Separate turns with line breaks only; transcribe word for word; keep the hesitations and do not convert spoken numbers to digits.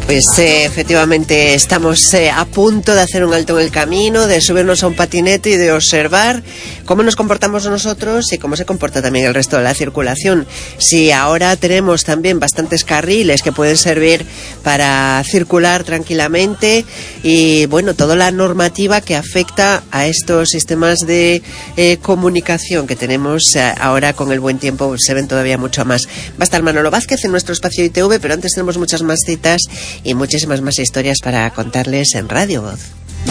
Pues eh, efectivamente estamos eh, a punto de hacer un alto en el camino, de subirnos a un patinete y de observar cómo nos comportamos nosotros y cómo se comporta también el resto de la circulación. Si ahora tenemos también bastantes carriles que pueden servir para circular tranquilamente y bueno, toda la normativa que afecta a estos sistemas de eh, comunicación que tenemos eh, ahora con el buen tiempo se ven todavía mucho más. Va a estar Manolo Vázquez en nuestro espacio I T V, pero antes tenemos muchas más citas y muchísimas más historias para contarles en Radio Voz.